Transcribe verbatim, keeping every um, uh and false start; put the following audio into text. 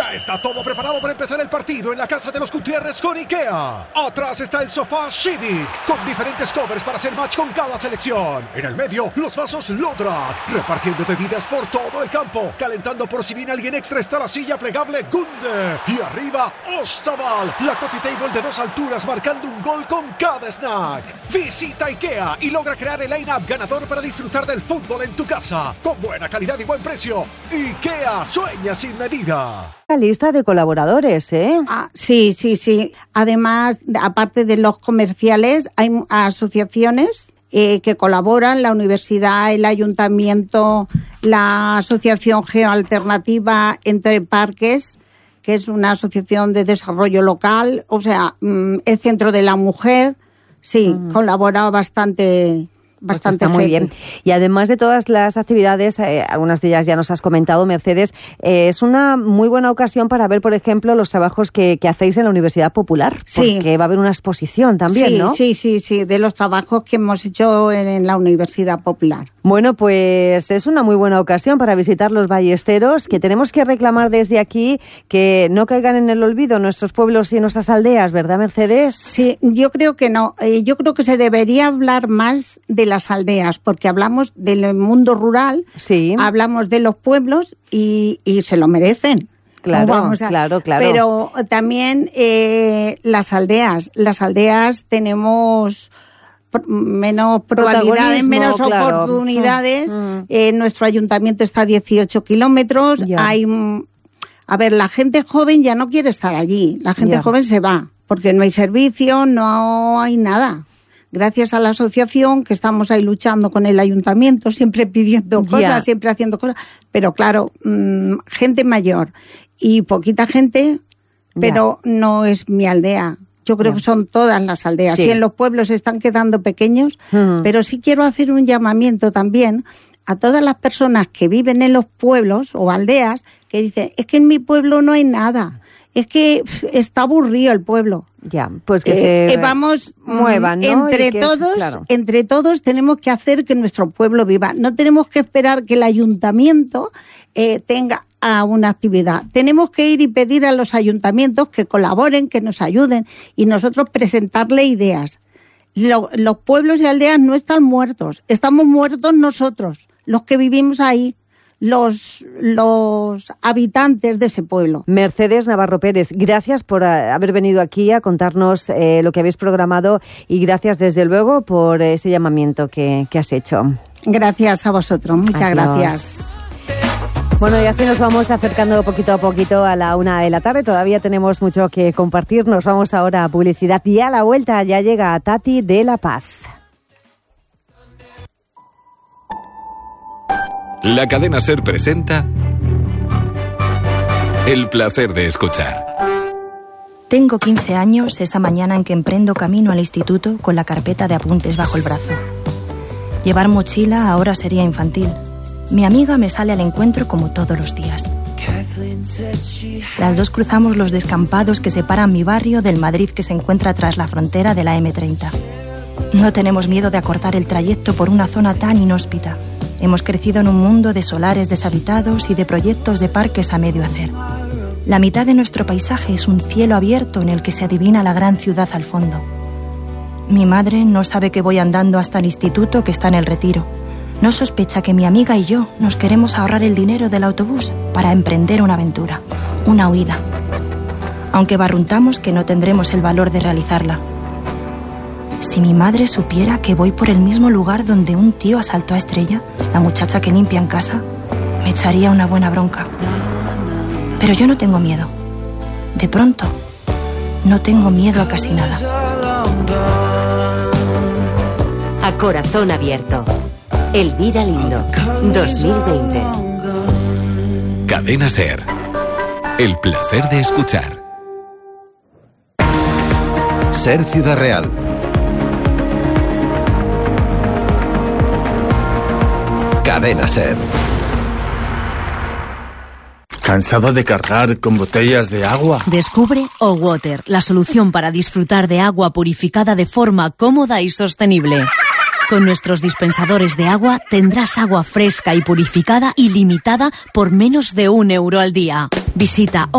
Ya está todo preparado para empezar el partido en la casa de los Gutiérrez con IKEA. Atrás está el sofá Civic, con diferentes covers para hacer match con cada selección. En el medio, los vasos Lodrat, repartiendo bebidas por todo el campo. Calentando por si viene alguien extra está la silla plegable Gunde. Y arriba, Ostaval, la coffee table de dos alturas marcando un gol con cada snack. Visita IKEA y logra crear el line-up ganador para disfrutar del fútbol en tu casa. Con buena calidad y buen precio. IKEA, sueña sin medida. La lista de colaboradores, ¿eh? Ah, sí, sí, sí. Además, aparte de los comerciales, hay asociaciones eh, que colaboran, la universidad, el ayuntamiento, la asociación Geoalternativa Entre Parques, que es una asociación de desarrollo local, o sea, el Centro de la Mujer, sí, mm. colabora bastante. Bastante pues está muy bien. Y además de todas las actividades, eh, algunas de ellas ya nos has comentado, Mercedes, eh, es una muy buena ocasión para ver, por ejemplo, los trabajos que, que hacéis en la Universidad Popular. Sí. Porque va a haber una exposición también, sí, ¿no? Sí, sí, sí, de los trabajos que hemos hecho en, en la Universidad Popular. Bueno, pues es una muy buena ocasión para visitar los ballesteros, que tenemos que reclamar desde aquí que no caigan en el olvido nuestros pueblos y nuestras aldeas, ¿verdad, Mercedes? Sí, yo creo que no. Eh, yo creo que se debería hablar más de las aldeas, porque hablamos del mundo rural, sí. hablamos de los pueblos y, y se lo merecen. Claro, Vamos a, claro, claro. Pero también eh, las aldeas, las aldeas tenemos menos probabilidades, menos claro. oportunidades. Mm. Eh, nuestro ayuntamiento está a dieciocho kilómetros. Ya. Hay, a ver, la gente joven ya no quiere estar allí. La gente ya. joven se va porque no hay servicio, no hay nada. Gracias a la asociación, que estamos ahí luchando con el ayuntamiento, siempre pidiendo cosas, yeah. siempre haciendo cosas. Pero claro, mmm, gente mayor y poquita gente, pero yeah. no es mi aldea. Yo creo yeah. que son todas las aldeas. Sí. Y en los pueblos se están quedando pequeños, mm. pero sí quiero hacer un llamamiento también a todas las personas que viven en los pueblos o aldeas, que dicen, es que en mi pueblo no hay nada. Es que pff, está aburrido el pueblo. Ya, pues que eh, se eh, vamos muevan, ¿no? Entre todos, es, claro. entre todos tenemos que hacer que nuestro pueblo viva. No tenemos que esperar que el ayuntamiento eh, tenga a una actividad. Tenemos que ir y pedir a los ayuntamientos que colaboren, que nos ayuden y nosotros presentarle ideas. Lo, los pueblos y aldeas no están muertos, estamos muertos nosotros, los que vivimos ahí. Los, los habitantes de ese pueblo. Mercedes Navarro Pérez, gracias por haber venido aquí a contarnos eh, lo que habéis programado y gracias desde luego por ese llamamiento que, que has hecho. Gracias a vosotros, muchas Adiós. Gracias. Bueno, y así nos vamos acercando poquito a poquito a la una de la tarde. Todavía tenemos mucho que compartir. Nos vamos ahora a publicidad y a la vuelta ya llega Tati de La Paz. La cadena SER presenta El placer de escuchar. Tengo quince años esa mañana en que emprendo camino al instituto con la carpeta de apuntes bajo el brazo. Llevar mochila ahora sería infantil. Mi amiga me sale al encuentro como todos los días. Las dos cruzamos los descampados que separan mi barrio del Madrid que se encuentra tras la frontera de la eme treinta. No tenemos miedo de acortar el trayecto por una zona tan inhóspita. Hemos crecido en un mundo de solares deshabitados y de proyectos de parques a medio hacer. La mitad de nuestro paisaje es un cielo abierto en el que se adivina la gran ciudad al fondo. Mi madre no sabe que voy andando hasta el instituto que está en el Retiro. No sospecha que mi amiga y yo nos queremos ahorrar el dinero del autobús para emprender una aventura, una huida. Aunque barruntamos que no tendremos el valor de realizarla. Si mi madre supiera que voy por el mismo lugar donde un tío asaltó a Estrella, la muchacha que limpia en casa, me echaría una buena bronca. Pero yo no tengo miedo. De pronto, no tengo miedo a casi nada. A corazón abierto. Elvira Lindo, dos mil veinte. Cadena SER. El placer de escuchar. SER Ciudad Real. Cadena SER. ¿Cansado de cargar con botellas de agua? Descubre O-Water, la solución para disfrutar de agua purificada de forma cómoda y sostenible. Con nuestros dispensadores de agua tendrás agua fresca y purificada ilimitada por menos de un euro al día. Visita